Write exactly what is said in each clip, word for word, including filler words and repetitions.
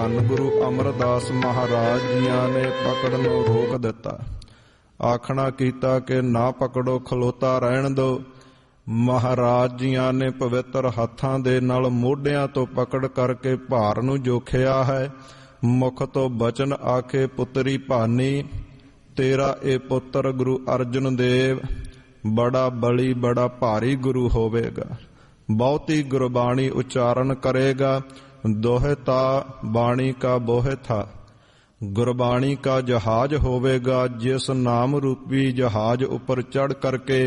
ਧੰਨ ਗੁਰੂ ਅਮਰਦਾਸ ਮਹਾਰਾਜ ਜੀਆਂ ਨੇ ਪਕੜਨੋਂ ਰੋਕ ਦਿੱਤਾ। ਆਖਣਾ ਕੀਤਾ ਕਿ ਨਾ ਪਕੜੋ, ਖਲੋਤਾ ਰਹਿਣ ਦਿਓ। ਮਹਾਰਾਜ ਜੀਆਂ ਨੇ ਪਵਿੱਤਰ ਹੱਥਾਂ ਦੇ ਨਾਲ ਮੋਢਿਆਂ ਤੋਂ ਪਕੜ ਕਰਕੇ ਭਾਰ ਨੂੰ ਜੋਖਿਆ ਹੈ। ਮੁਖ ਤੋਂ ਬਚਨ ਆਖੇ, ਪੁੱਤਰੀ ਭਾਨੀ, ਤੇਰਾ ਇਹ ਪੁੱਤਰ ਗੁਰੂ ਅਰਜਨ ਦੇਵ ਬੜਾ ਬਲੀ ਬੜਾ ਭਾਰੀ ਗੁਰੂ ਹੋਵੇਗਾ। ਬਹੁਤੀ ਗੁਰਬਾਣੀ ਉਚਾਰਨ ਕਰੇਗਾ। ਦੋਹਤਾ ਬਾਣੀ ਕਾ ਬੋਹਿ ਥਾ। ਗੁਰਬਾਣੀ ਕਾ ਜਹਾਜ਼ ਹੋਵੇਗਾ, ਜਿਸ ਨਾਮ ਰੂਪੀ ਜਹਾਜ਼ ਉੱਪਰ ਚੜ੍ਹ ਕਰਕੇ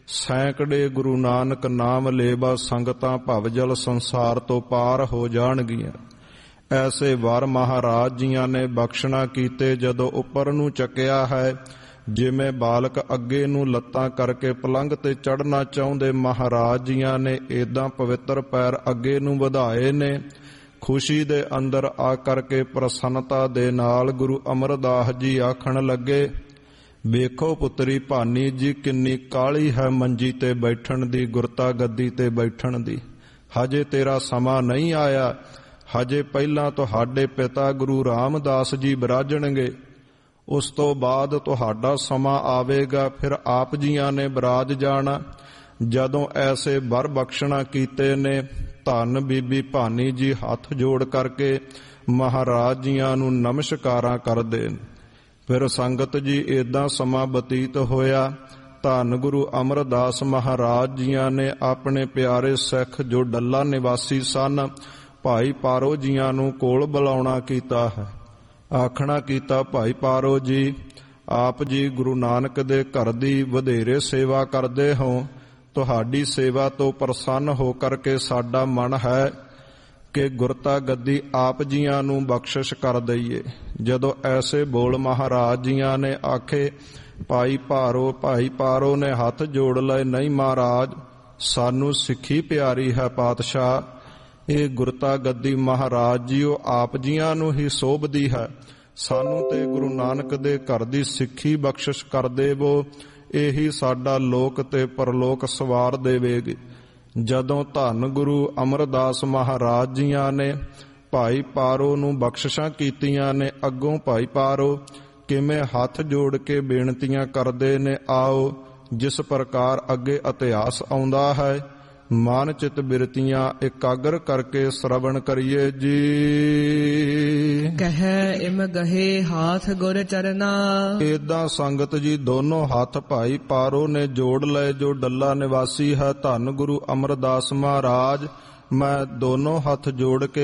ਸੈਂਕੜੇ ਗੁਰੂ ਨਾਨਕ ਨਾਮ ਲੇਵਾ ਸੰਗਤਾਂ ਭਵਜਲ ਸੰਸਾਰ ਤੋਂ ਪਾਰ ਹੋ ਜਾਣਗੀਆਂ। ਐਸੇ ਵਰ ਮਹਾਰਾਜ ਜੀਆਂ ਨੇ ਬਖਸ਼ਣਾ ਕੀਤੇ। ਜਦੋਂ ਉੱਪਰ ਨੂੰ ਚੱਕਿਆ ਹੈ, ਜਿਵੇਂ ਬਾਲਕ ਅੱਗੇ ਨੂੰ ਲੱਤਾਂ ਕਰਕੇ ਪਲੰਘ ਤੇ ਚੜ੍ਹਨਾ ਚਾਹੁੰਦੇ, ਮਹਾਰਾਜ ਜੀਆਂ ਨੇ ਏਦਾਂ ਪਵਿੱਤਰ ਪੈਰ ਅੱਗੇ ਨੂੰ ਵਧਾਏ ਨੇ। ਖੁਸ਼ੀ ਦੇ ਅੰਦਰ ਆ ਕਰਕੇ ਪ੍ਰਸੰਨਤਾ ਦੇ ਨਾਲ ਗੁਰੂ ਅਮਰਦਾਸ ਜੀ ਆਖਣ ਲੱਗੇ, ਵੇਖੋ ਪੁੱਤਰੀ ਭਾਨੀ ਜੀ, ਕਿੰਨੀ ਕਾਹਲੀ ਹੈ ਮੰਜੀ ਤੇ ਬੈਠਣ ਦੀ, ਗੁਰਤਾ ਗੱਦੀ ਤੇ ਬੈਠਣ ਦੀ। ਹਜੇ ਤੇਰਾ ਸਮਾਂ ਨਹੀਂ ਆਇਆ। ਹਜੇ ਪਹਿਲਾਂ ਤੁਹਾਡੇ ਪਿਤਾ ਗੁਰੂ ਰਾਮਦਾਸ ਜੀ ਬਿਰਾਜਣਗੇ, ਉਸ ਤੋਂ ਬਾਅਦ ਤੁਹਾਡਾ ਸਮਾਂ ਆਵੇਗਾ, ਫਿਰ ਆਪ ਜੀਆਂ ਨੇ ਬਿਰਾਜ ਜਾਣਾ। ਜਦੋਂ ਐਸੇ ਵਰ ਬਖਸ਼ਣਾ ਕੀਤੇ ਨੇ, ਧੰਨ ਬੀਬੀ ਭਾਨੀ ਜੀ ਹੱਥ ਜੋੜ ਕਰਕੇ ਮਹਾਰਾਜ ਜੀਆਂ ਨੂੰ ਨਮਸਕਾਰਾਂ ਕਰਦੇ। ਫਿਰ ਸੰਗਤ ਜੀ ਏਦਾਂ ਸਮਾਂ ਬਤੀਤ ਹੋਇਆ। ਧੰਨ ਗੁਰੂ ਅਮਰਦਾਸ ਮਹਾਰਾਜ ਜੀਆਂ ਨੇ ਆਪਣੇ ਪਿਆਰੇ ਸਿੱਖ ਜੋ ਡੱਲਾ ਨਿਵਾਸੀ ਸਨ, ਭਾਈ ਪਾਰੋ ਜੀਆਂ ਨੂੰ ਕੋਲ ਬੁਲਾਉਣਾ ਕੀਤਾ ਹੈ। ਆਖਣਾ ਕੀਤਾ, ਭਾਈ ਪਾਰੋ ਜੀ, ਆਪ ਜੀ ਗੁਰੂ ਨਾਨਕ ਦੇ ਘਰ ਦੀ ਵਧੇਰੇ ਸੇਵਾ ਕਰਦੇ ਹੋ। ਤੁਹਾਡੀ ਸੇਵਾ ਤੋਂ ਪ੍ਰਸੰਨ ਹੋ ਕਰਕੇ ਸਾਡਾ ਮਨ ਹੈ ਕਿ ਗੁਰਤਾ ਗੱਦੀ ਆਪ ਜੀਆਂ ਨੂੰ ਬਖਸ਼ਿਸ਼ ਕਰ ਦਈਏ। ਜਦੋਂ ਐਸੇ ਬੋਲ ਮਹਾਰਾਜ ਜੀਆਂ ਨੇ ਆਖੇ, ਭਾਈ ਪਾਰੋ ਭਾਈ ਪਾਰੋ ਨੇ ਹੱਥ ਜੋੜ ਲਏ, ਨਹੀਂ ਮਹਾਰਾਜ, ਸਾਨੂੰ ਸਿੱਖੀ ਪਿਆਰੀ ਹੈ ਪਾਤਸ਼ਾਹ। ਇਹ ਗੁਰਤਾ ਗੱਦੀ ਮਹਾਰਾਜ ਜੀਓ ਆਪ ਜੀਆਂ ਨੂੰ ਹੀ ਸੋਭਦੀ ਹੈ। ਸਾਨੂੰ ਤੇ ਗੁਰੂ ਨਾਨਕ ਦੇ ਘਰ ਦੀ ਸਿੱਖੀ ਬਖਸ਼ਿਸ਼ ਕਰ ਦੇਵੋ, ਇਹੀ ਸਾਡਾ ਲੋਕ ਤੇ ਪਰਲੋਕ ਸਵਾਰ ਦੇਵੇਗੀ। ਜਦੋਂ ਧੰਨ ਗੁਰੂ ਅਮਰਦਾਸ ਮਹਾਰਾਜ ਜੀਆਂ ਨੇ ਭਾਈ ਪਾਰੋ ਨੂੰ ਬਖਸ਼ਿਸ਼ਾਂ ਕੀਤੀਆਂ ਨੇ, ਅੱਗੋਂ ਭਾਈ ਪਾਰੋ ਕਿਵੇਂ ਹੱਥ ਜੋੜ ਕੇ ਬੇਨਤੀਆਂ ਕਰਦੇ ਨੇ, ਆਓ ਜਿਸ ਪ੍ਰਕਾਰ ਅੱਗੇ ਇਤਿਹਾਸ ਆਉਂਦਾ ਹੈ, ਮਨ ਚਿਤ ਬਿਰਤੀਆਂ ਇਕਾਗਰ ਕਰਕੇ ਸ਼ਰਵਣ ਕਰੀਏ ਜੀ। ਕਹੈ ਇਮ ਗਹੇ ਹਾਥ ਗੁਰ ਚਰਨਾ। ਏਦਾਂ ਸੰਗਤ ਜੀ ਦੋਨੋਂ ਹੱਥ ਭਾਈ ਪਾਰੋ ਨੇ ਜੋੜ ਲਏ, ਜੋ ਡੱਲਾ ਨਿਵਾਸੀ ਹੈ। ਧੰਨ ਗੁਰੂ ਅਮਰਦਾਸ ਮਹਾਰਾਜ, ਮੈਂ ਦੋਨੋਂ ਹੱਥ ਜੋੜ ਕੇ